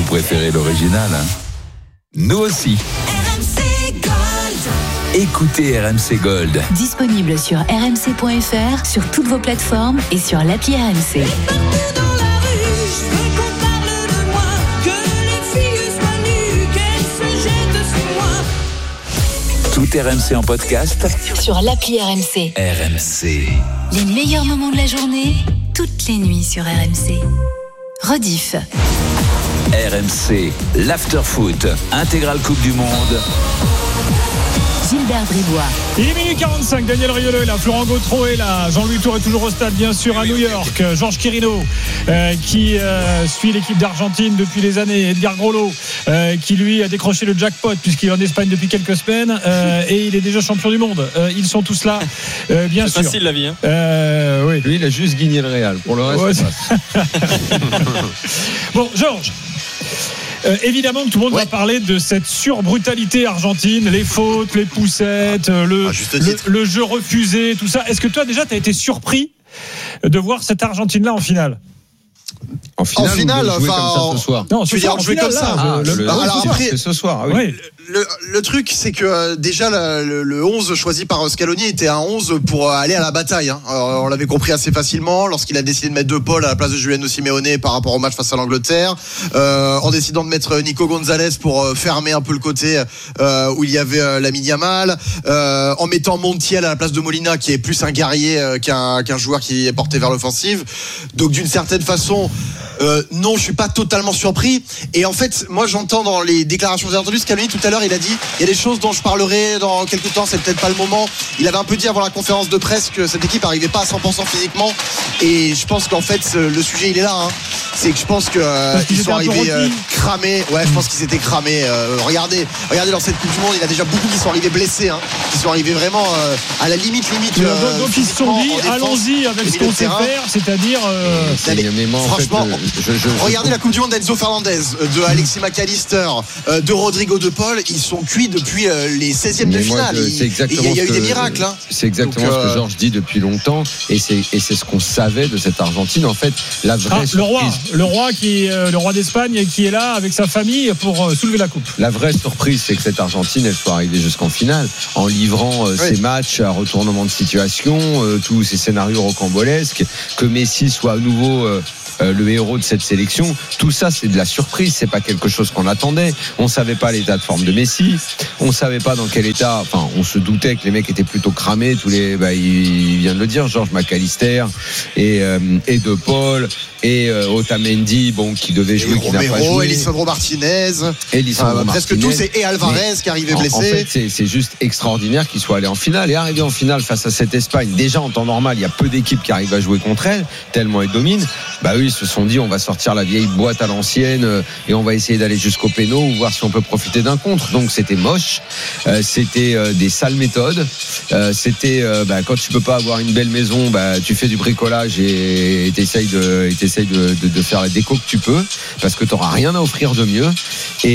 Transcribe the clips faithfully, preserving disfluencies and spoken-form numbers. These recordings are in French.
préférez l'original, hein? Nous aussi. R M C Gold. Écoutez R M C Gold. Disponible sur r m c point f r, sur toutes vos plateformes et sur l'appli R M C. Tout R M C en podcast Sur l'appli R M C. R M C. Les meilleurs moments de la journée, toutes les nuits sur R M C. Rediff. R M C, l'after-foot, intégrale Coupe du Monde. Gilbert Bribois. Il est minuit quarante-cinq, Daniel Riolo est là, Florent Gautreau est là, Jean-Louis Tour est toujours au stade bien sûr à New York, Georges Quirino euh, qui euh, suit l'équipe d'Argentine depuis des années, Edgar Grollo euh, qui lui a décroché le jackpot puisqu'il est en Espagne depuis quelques semaines euh, et il est déjà champion du monde. Euh, ils sont tous là, euh, bien c'est sûr. C'est facile la vie. Hein. Euh, oui. Lui il a juste gagné le Real, pour le reste Ouais, ça passe. Bon, Georges. Euh, évidemment que tout le monde ouais. va parler de cette surbrutalité argentine, les fautes, les poussettes, euh, le, ah, le, le jeu refusé, tout ça. Est-ce que toi déjà tu as été surpris de voir cette Argentine-là en finale ? En finale, en finale, enfin, enfin, comme ça ce soir. Non, tu veux dire on jouait comme ça. Ah, le, le, le, alors après, c'est ce soir. Ah, oui. oui. Le, le truc, c'est que euh, déjà le, le, le onze choisi par Scaloni était un onze pour aller à la bataille. Hein. Alors, on l'avait compris assez facilement lorsqu'il a décidé de mettre De Paul à la place de Giuliano Simeone par rapport au match face à l'Angleterre, euh, en décidant de mettre Nico Gonzalez pour euh, fermer un peu le côté euh, où il y avait euh, Lamine Yamal, euh, en mettant Montiel à la place de Molina qui est plus un guerrier euh, qu'un, qu'un joueur qui est porté vers l'offensive. Donc d'une certaine façon. Euh, non, je suis pas totalement surpris. Et en fait, moi, j'entends dans les déclarations que j'ai entendues, Scaloni tout à l'heure, il a dit, il y a des choses dont je parlerai dans quelques temps. C'est peut-être pas le moment. Il avait un peu dit avant la conférence de presse que cette équipe arrivait pas à cent pour cent physiquement. Et je pense qu'en fait, le sujet, il est là. Hein. C'est que je pense que euh, ils sont arrivés euh, cramés. Ouais, je pense qu'ils étaient cramés. Euh, regardez, regardez dans cette Coupe du Monde, il y a déjà beaucoup qui sont arrivés blessés, hein, qui sont arrivés vraiment euh, à la limite, limite. Euh, donc ils se sont dit, allons-y avec ce qu'on sait faire, c'est-à-dire. Euh, c'est, mais moi, en franchement. Fait, euh, Je, je, Regardez je... la Coupe du Monde d'Enzo Fernandez, de Alexis McAllister, de Rodrigo De Paul. Ils sont cuits depuis les seizièmes de finale. Il y a eu des miracles. Hein. C'est exactement Donc, euh... ce que Georges dit depuis longtemps. Et c'est, et c'est ce qu'on savait de cette Argentine. En fait, la vraie ah, surprise. Le roi, le roi, qui, euh, le roi d'Espagne qui est là avec sa famille pour euh, soulever la coupe. La vraie surprise, c'est que cette Argentine, elle soit arrivée jusqu'en finale en livrant euh, oui. ses matchs à retournement de situation, euh, tous ces scénarios rocambolesques, que Messi soit à nouveau. Euh, Euh, le héros de cette sélection, tout ça c'est de la surprise, c'est pas quelque chose qu'on attendait. On savait pas l'état de forme de Messi, on savait pas dans quel état, enfin on se doutait que les mecs étaient plutôt cramés, tous les, bah, il vient de le dire, Georges McAllister et, euh, et De Paul et euh, Otamendi, bon qui devait jouer, et qui Romero, n'a pas joué, Elisandro Martinez, et Elisandro ah, Martinez, presque tous, et Alvarez qui arrivait blessé. En, en fait c'est, c'est juste extraordinaire qu'ils soient allés en finale et arriver en finale face à cette Espagne. Déjà en temps normal il y a peu d'équipes qui arrivent à jouer contre elle tellement elles dominent. Bah eux ils se sont dit on va sortir la vieille boîte à l'ancienne euh, et on va essayer d'aller jusqu'au péno ou voir si on peut profiter d'un contre. Donc c'était moche, euh, c'était euh, des sales méthodes, euh, c'était euh, bah, quand tu peux pas avoir une belle maison, bah, tu fais du bricolage et t'essayes de, t'essayes de, de, de faire la déco que tu peux parce que t'auras rien à offrir de mieux. Et,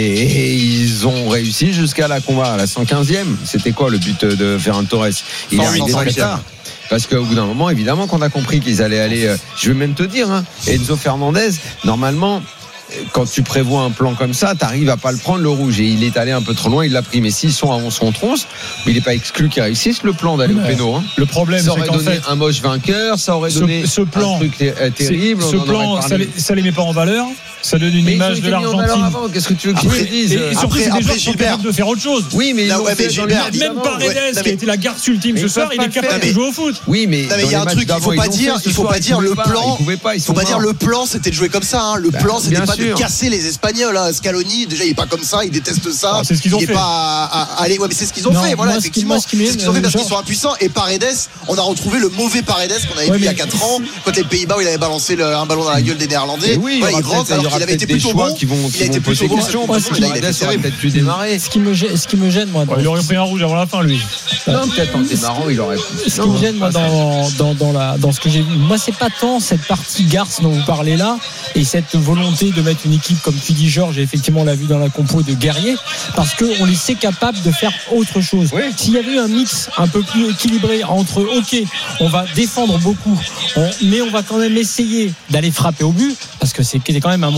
et ils ont réussi jusqu'à la combat à la cent quinzième. C'était quoi le but de Ferran Torres? Il est arrivé très tard. Parce qu'au bout d'un moment, évidemment qu'on a compris qu'ils allaient aller. Euh, je vais même te dire, hein, Enzo Fernandez, normalement, quand tu prévois un plan comme ça, t'arrives à pas le prendre le rouge. Et il est allé un peu trop loin, il l'a pris. Mais s'ils sont à onze contre onze, mais il n'est pas exclu qu'ils réussissent le plan d'aller ouais. au péno. Hein. Le problème, ça aurait c'est qu'en donné fait, un moche vainqueur, ça aurait ce, donné ce plan, un truc ter- terrible. Ce plan, ça les, ça les met pas en valeur. Ça donne une mais image de l'Argentine. Avant. Qu'est-ce que tu veux qu'ils te disent? Et, et surtout, après, c'est des joueurs qui sont capables de faire autre chose. Oui, mais là, ouais, mais Gilbert, même Paredes, ouais, qui a été la garce ultime ce soir, il est capable de jouer au foot. Oui, mais il y a un truc, il faut pas dire, il faut pas dire le plan. Il faut pas dire le plan, c'était de jouer comme ça. Le plan, c'était pas de casser les Espagnols. Scaloni, déjà, il est pas comme ça, il déteste ça. C'est ce qu'ils ont fait. Allez, ouais, mais c'est ce qu'ils ont fait. Voilà, effectivement, c'est ce qu'ils ont fait parce qu'ils sont impuissants. Et Paredes, on a retrouvé le mauvais Paredes qu'on avait vu il y a quatre ans, quand les Pays-Bas où il avait balancé un ballon dans la gueule des Néerlandais. Oui, il rentre alors qu'il avait été plutôt bon. Qui vont, il a été plutôt bon. Questions, parce que Paredes aurait peut-être pu démarrer. Ce qui me gêne, ce qui me gêne moi. Ouais, il aurait pris un rouge avant la fin, lui. Non, peut-être en démarrant, il aurait. Ce qui me gêne moi dans dans dans la dans ce que j'ai vu, moi c'est pas tant cette partie garce dont vous parlez là et cette volonté de mettre une équipe comme tu dis Georges, et effectivement on l'a vu dans la compo de guerriers, parce que on les sait capables de faire autre chose. Oui. S'il y avait eu un mix un peu plus équilibré entre ok, on va défendre beaucoup, on, mais on va quand même essayer d'aller frapper au but, parce que c'est quand même un moment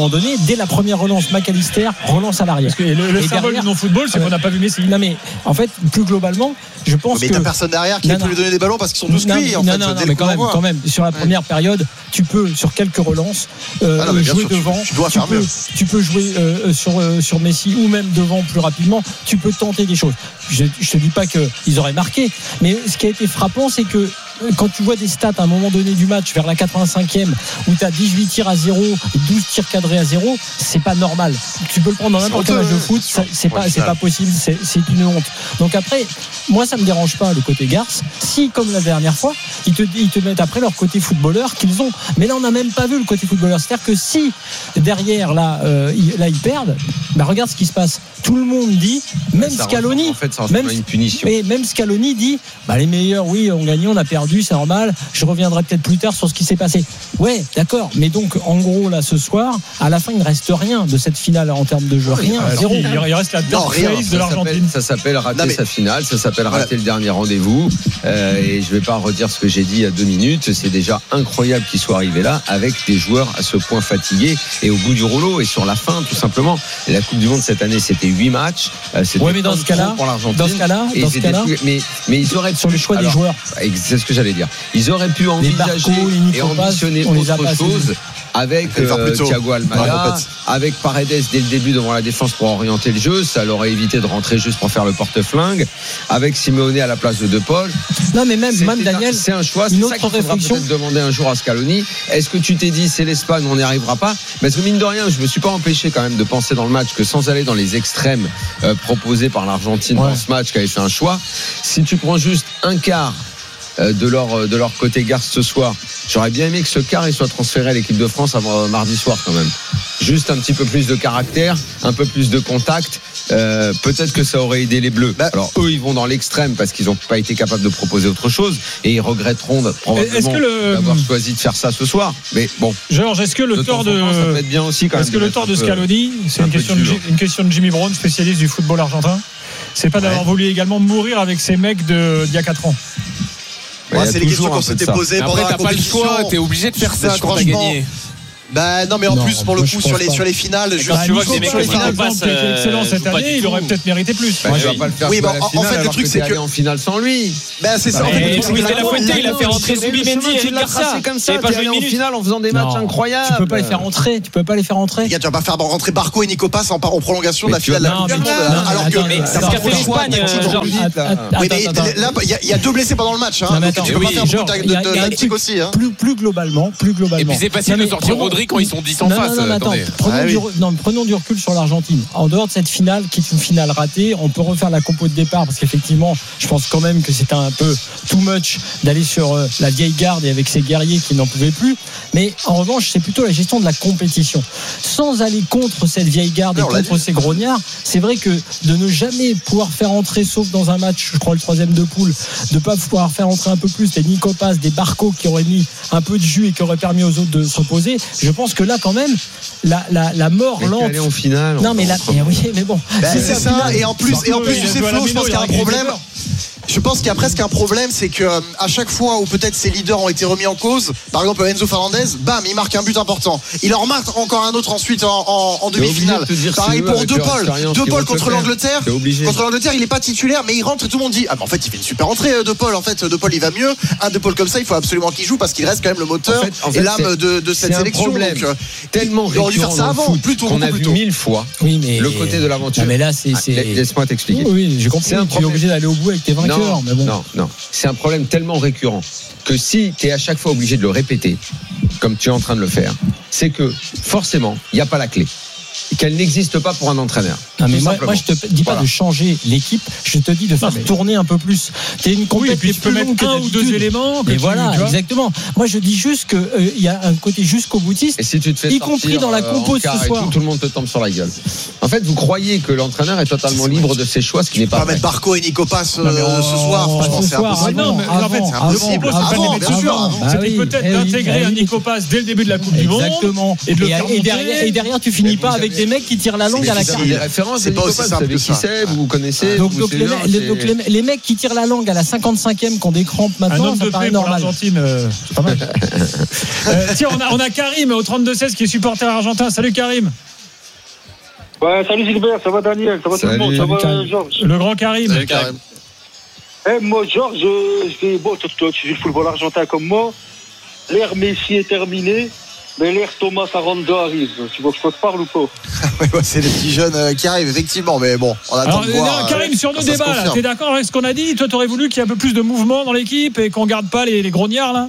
moment donné, dès la première relance, McAllister relance à l'arrière. Parce que le, le Et symbole derrière, du non-football, c'est qu'on n'a pas vu Messi. Non mais en fait, plus globalement, je pense mais que. t'as personne derrière qui Non, peut non. lui donner des ballons parce qu'ils sont tous non, cuits. non, En non, fait, non, dès non, le mais coup quand même, d'envoi. quand même, sur la première période, tu peux sur quelques relances euh, Ah non, mais bien jouer sûr, tu- devant. tu dois faire peux, mieux. tu peux jouer euh, sur euh, sur Messi ou même devant plus rapidement. Tu peux tenter des choses. Je, je te dis pas qu'ils auraient marqué, mais ce qui a été frappant, c'est que quand tu vois des stats à un moment donné du match vers la quatre-vingt-cinquième où tu as dix-huit tirs à zéro et douze tirs cadrés à zéro, c'est pas normal. Tu peux le prendre dans n'importe quel match de foot, ça, c'est pas c'est pas possible, c'est, c'est une honte. Donc après, moi ça me dérange pas le côté Garce. Si comme la dernière fois, ils te ils te mettent après leur côté footballeur qu'ils ont. Mais là on n'a même pas vu le côté footballeur. C'est-à-dire que si derrière là euh, ils, là ils perdent, bah regarde ce qui se passe. Tout le monde dit, même Ça Scaloni, ressemble, en fait, ça ressemble même à une punition. et même Scaloni dit bah les meilleurs oui ont gagné, on a perdu, c'est normal, je reviendrai peut-être plus tard sur ce qui s'est passé. Ouais d'accord, mais donc en gros là ce soir à la fin il ne reste rien de cette finale en termes de jeu, rien, Ah, zéro. il, il reste la Non, dark rien. face de Ça l'Argentine. s'appelle- Ça s'appelle rater Non, mais- sa finale, ça s'appelle Voilà. rater le dernier rendez-vous. Euh, et je vais pas redire ce que j'ai dit il y a deux minutes. C'est déjà incroyable qu'ils soient arrivés là avec des joueurs à ce point fatigués et au bout du rouleau et sur la fin tout simplement. Et la Coupe du Monde cette année c'était huit matchs. Euh, c'était Ouais, mais dans un ce de cas-là- trop pour l'Argentine. dans ce cas-là- Et dans ils ce étaient cas-là- plus- mais mais ils auraient Sur le choix alors, des joueurs. c'est ce que j'allais dire. Ils auraient pu envisager Barco, les Nico et Paz, ambitionner on les a autre pas chose saisis. avec Et faire euh, plus tôt. Thiago Ouais, Almada, en fait. avec Paredes dès le début devant la défense pour orienter le jeu. Ça leur aurait évité de rentrer juste pour faire le porte-flingue. Avec Simeone à la place de De Paul. Non mais même, C'était même un- Daniel, c'est un choix. C'est une ça autre qu'il faudra réflexion. peut-être demander un jour à Scaloni. Est-ce que tu t'es dit c'est l'Espagne, on n'y arrivera pas? Parce que mine de rien, je me suis pas empêché quand même de penser dans le match que sans aller dans les extrêmes euh, proposés par l'Argentine Ouais. dans ce match qui avait fait un choix, si tu prends juste un quart euh, de leur de leur côté Garce ce soir, j'aurais bien aimé que ce quart il soit transféré à l'équipe de France avant euh, mardi soir quand même. Juste un petit peu plus de caractère, un peu plus de contact. Euh, peut-être que ça aurait aidé les Bleus. Bah, Alors eux, ils vont dans l'extrême parce qu'ils n'ont pas été capables de proposer autre chose et ils regretteront de- probablement Est-ce que le- d'avoir choisi de faire ça ce soir. Mais bon, Georges, est-ce que le de tort temps en temps, ça peut de être bien aussi quand même. est-ce que le mettre tort un de peu- Scaloni, c'est un une peu question de, dur. Ji- une question de Jimmy Brown, spécialiste du football argentin. C'est pas d'avoir Ouais. voulu également mourir avec ces mecs de d'il y a quatre ans. Ouais, Ouais, il y a c'est les questions toujours un qu'on peu de s'était ça. posées Après, pendant la t'as pas le compétition. choix, t'es obligé de faire ça quand t'as Franchement, gagné. Bah non, mais en Non, plus pour le moi, je coup sur pense les pas. sur les finales, je Quand tu vois Nico que des mecs Paz, comme par Nico exemple, Paz, qui était excellent euh, cette joue pas année, du il aurait tout. peut-être mérité plus. Bah, Ouais, tu vas oui. pas le faire Oui, jouer bah, à la en- en finale fait, le alors truc, que c'est t'es allé que- en finale sans lui. Bah c'est ça. en Et fait, le Et truc, c'est Luis que de la la- Fuente, la- il a fait rentrer Mais le Zubimendi chemin, et tu Eric l'as Garcia. tracé comme ça. Il avait pas T'es joué allé une en minute. finale en faisant des Non, matchs incroyables. Tu peux pas les faire rentrer, tu peux pas les faire rentrer. Les gars, tu vas pas faire rentrer Barco et Nico Paz en, en prolongation de la Mais tu finale de la vas- Coupe du non, Monde. mais- non, Alors mais que attends, mais t'as c'est pas ce qu'a trop fait le choix, l'Espagne, tactiquement. Georges. Attends, attends, Oui, mais attends, attends. là, il y a- il y a deux blessés pendant le match. hein, Non, mais donc attends, tu peux pas oui, faire beaucoup Georges, de il y a- de il y a un tactique truc aussi. hein. Plus, plus globalement, plus globalement. Et puis c'est facile Non, de mais sortir prenons- Rodri quand ils sont dix en non, face. Non, non, mais attends, Attendez. prenons, Ah du, oui. non, prenons du recul sur l'Argentine. En dehors de cette finale, qui est une finale ratée, on peut refaire la compo de départ parce qu'effectivement, je pense quand même que c'était un peu too much d'aller sur euh, la vieille garde et avec ces guerriers qui n'en pouvaient plus. Mais en revanche, c'est plutôt la gestion de la compétition. Sans aller contre cette vieille garde et Non, on l'a contre ces grognards, c'est vrai que de ne jamais pouvoir faire entrer, sauf dans un match, je crois le troisième de poule, de pas pouvoir faire entrer un peu plus des Nico Paz, des Barco qui auraient mis un peu de jus et qui auraient permis aux autres de se reposer. Je pense que là, quand même, la, la, la mort Mais t'es lente. allé en finale. Non, mais là, mais oui, mais bon. Bah, C'est c'est la ça, finale. et en plus, et en plus, Il tu a sais, joué à la Flo, je Méno, pense il qu'il y a a un réglé problème. les erreurs. Je pense qu'il y a presque un problème, c'est que euh, à chaque fois où peut-être ses leaders ont été remis en cause, par exemple Enzo Fernandez, bam, il marque un but important. Il en remarque encore un autre ensuite en, en, en T'es obligé demi-finale. de te dire Pareil c'est eux pour avec De leur Paul. expérience De qui Paul vont te contre le faire. l'Angleterre. T'es obligé. Contre l'Angleterre, il est pas titulaire, mais il rentre et tout le monde dit ah, mais en fait, il fait une super entrée, euh, De Paul. En fait, De Paul, il va mieux. Un De Paul comme ça, il faut absolument qu'il joue parce qu'il reste quand même le moteur En fait- en fait, et l'âme c'est- de, de cette c'est un sélection. problème Donc, euh, tellement il aurait dû faire récurrent ça dans le avant, foot plus tôt, qu'on a beaucoup vu plus tôt. mille fois. Oui, mais. Le côté de l'aventure. Non, mais là, c'est. Ah, c'est- Laisse-moi t'expliquer. Oui, oui, j'ai compris. C'est un Tu es problème. obligé d'aller au bout avec tes vainqueurs. Non, mais bon. non, non. C'est un problème tellement récurrent que si tu es à chaque fois obligé de le répéter, comme tu es en train de le faire, c'est que forcément, il n'y a pas la clé. Et qu'elle n'existe pas pour un entraîneur. Non, mais Tout moi, simplement. moi, je te dis pas Voilà. de changer l'équipe, je te dis de faire mais- tourner un peu plus. T'es une Oui, et compétition puis tu peux mettre un ou deux éléments. que Mais tu- voilà, tu vois. exactement. Moi, je dis juste qu'il euh, y a un côté jusqu'au boutiste. Et si tu te fais Y sortir, compris dans la euh, compo en ce quart et soir. tout, tout le monde te tombe sur la gueule. En fait, vous croyez que l'entraîneur est totalement libre de ses choix, ce qui n'est Pas pas vrai. mettre Barco et Nico Paz euh, Non, mais ce soir, oh, franchement, ce c'est soir, impossible. Ouais, non, mais en fait, avant, c'est avant, impossible. Le propos, c'est pas de les Avant, mettre bien dessus. sûr. Bah C'était oui, peut-être eh oui, d'intégrer eh un oui. Nico Paz dès le début de la Coupe du Monde. Exactement. Et de le Et, faire et derrière, monter. et derrière, tu finis Mais pas vous avec avez- des mecs qui tirent la longue C'est à la difficile. carte. Des références. référence c'est à pas Nico aussi Paz. Vous simple savez que qui ça. c'est, vous connaissez. Donc, vous donc, suivez, les, hein, les- c'est- donc les, les mecs qui tirent la langue à la cinquante-cinquième, qui ont des crampes Un maintenant, homme ça de paraît paix pour normal. l'Argentine, euh, c'est pas mal. Euh, tiens, on a, on a Karim au trente-deux seize qui est supporter argentin. Salut Karim. Ouais, salut Gilbert, ça va Daniel, ça va Salut, tout le monde, ça salut, va Karim. Georges. Le grand Karim. Salut, Karim. Eh, moi Georges, je, je vais, bon, toi, toi, tu suis le football argentin comme moi. L'ère Messi est terminée, mais l'ère Thomas Aranda arrive. Tu vois que je te parle ou pas? Ouais, ouais, c'est les petits jeunes euh, qui arrivent, effectivement. Mais bon, on attend Alors, de voir. non, Karim, euh, sur nos quand ça se débats, là, confirme. t'es d'accord avec ce qu'on a dit? Toi, t'aurais voulu qu'il y ait un peu plus de mouvement dans l'équipe et qu'on garde pas les, les grognards, là?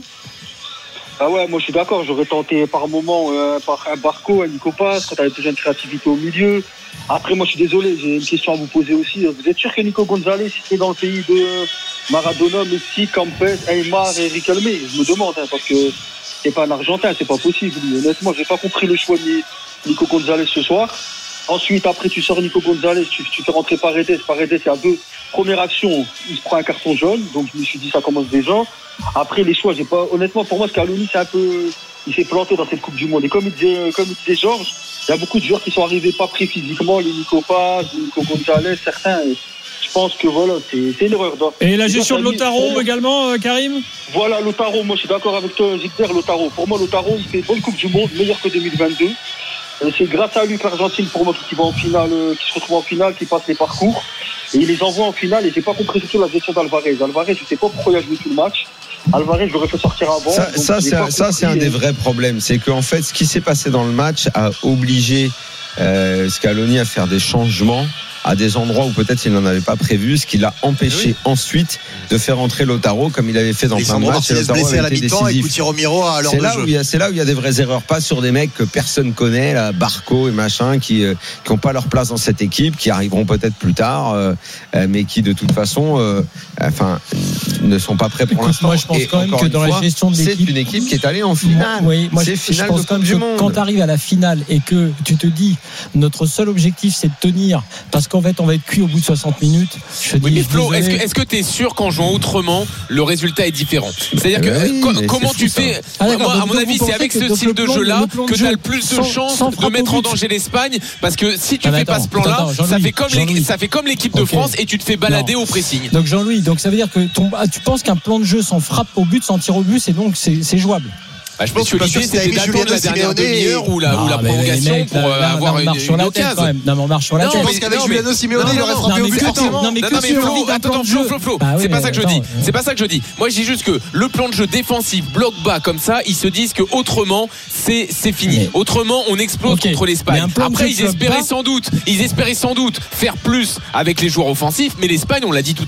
Ah ouais, moi je suis d'accord, j'aurais tenté par moment euh, par un Barco, un Nico Paz, quand t'avais besoin de créativité au milieu. Après, moi je suis désolé, j'ai une question à vous poser aussi. Vous êtes sûr que Nico Gonzalez, c'est dans le pays de Maradona, Messi, Campes, Aymar et Riquelme? Je me demande, hein, parce que c'est pas un Argentin, c'est pas possible. Honnêtement, j'ai pas compris le choix de Nico Gonzalez ce soir. Ensuite, après, tu sors Nico Gonzalez, tu, tu fais rentrer Paredes. Paredes, il y a deux premières actions, il se prend un carton jaune, donc je me suis dit ça commence déjà. Après, les choix, j'ai pas, honnêtement, pour moi, Scaloni, c'est un peu, il s'est planté dans cette Coupe du Monde. Et comme il disait, comme il disait Georges, il y a beaucoup de joueurs qui sont arrivés pas prêts physiquement, les Nico Paz, les Nico Gonzalez, certains. Et je pense que voilà, c'est, c'est une erreur d'or. Et la Déjà, gestion de ça dit- Lautaro également, euh, Karim? Voilà, Lautaro, moi je suis d'accord avec toi, Gilbert, Lautaro. Pour moi, Lautaro, il fait une bonne Coupe du Monde, meilleure que deux mille vingt-deux. Euh, C'est grâce à lui que l'Argentine, pour moi, qui va en finale, euh, qui se retrouve en finale, qui passe les parcours. Et il les envoie en finale, et j'ai pas compris surtout la gestion d'Alvarez. Alvarez, je sais pas pourquoi il a joué tout le match. Alvarez, je l'aurais fait sortir avant. Ça, donc ça, j'ai c'est pas un, ça, c'est un compris, des euh, vrais problèmes. C'est qu'en fait, ce qui s'est passé dans le match a obligé euh, Scaloni à faire des changements à des endroits où peut-être il n'en avait pas prévu, ce qui l'a empêché Oui. ensuite de faire entrer Lautaro comme il avait fait dans plein de Alexandre matchs. Et Martinez Lautaro blessé à la avait été mi-temps et décisif. Couti Romero à l'heure C'est de là, où jeu. il y a, c'est là où il y a des vraies erreurs, pas sur des mecs que personne connaît, là, Barco et machin, qui euh, qui ont pas leur place dans cette équipe, qui arriveront peut-être plus tard, euh, euh, mais qui de toute façon, euh, enfin, ne sont pas prêts pour Écoute, l'instant. moi, je pense Et quand même encore que une dans la fois, gestion de c'est l'équipe- une équipe qui est allée en finale. Oui, moi c'est je, je finale pense de quand Coupe même du que Monde. quand tu arrives à la finale et que tu te dis notre seul objectif c'est de tenir parce qu'en fait on va être cuit au bout de soixante minutes. Je te Oui, dis, mais je suis Flo, est-ce désolé. que est-ce que t'es sûr qu'en jouant autrement, le résultat est différent? C'est-à-dire que Eh ben oui, co- mais comment c'est tu fou, ça. fais Ah, d'accord, Moi, à donc- mon donc avis, vous c'est pensez avec que ce donc style le de plan- jeu-là le plan de que jeu t'as le plus de sans- chances sans de frappe mettre au en but. danger l'Espagne, parce que si tu Ah, mais fais pas attends, ce plan-là, attends, ça Jean-Louis, fait comme Jean-Louis. les- ça fait comme l'équipe de Ok. France et tu te fais balader Non. au pressing. Donc Jean-Louis, donc ça veut dire que ton, ah, tu penses qu'un plan de jeu sans frappe au but, sans tir au but, c'est donc c'est, c'est jouable. Bah, je Mais pense tu que peux pas l'idée sûr que c'était t'as aimé d'attendre la Juliano dernière Simeone demi-heure ou la, ou la Ah, mais les prolongation mecs, pour là, euh, là, avoir on une, marche sur une la tête occasion. quand même. Non, mais on marche sur la Non, tête. Je pense qu'avec non, Juliano mais- Simeone, non, il non, aurait non, frappé non, au mais but. attends, forcément. non, mais Non, que non, mais tu as Flo, envie d'un attends, plan attends, de Flo, jeu. Flo, Flo. Bah oui, C'est pas mais ça que je attends, dis. euh, C'est pas ça que je dis. Moi, je dis juste que le plan de jeu défensif bloc bas comme ça, ils se disent que autrement, c'est c'est fini. Mais- Autrement, on explose Ok. contre Mais l'Espagne. un plan de Après, jeu ils bloc espéraient bas- sans doute, ils espéraient sans doute faire plus avec les joueurs offensifs, mais l'Espagne, on l'a dit tout